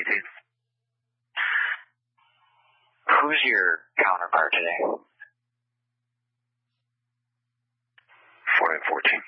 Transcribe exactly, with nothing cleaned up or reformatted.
eighteen. Who's your counterpart today? four and fourteen.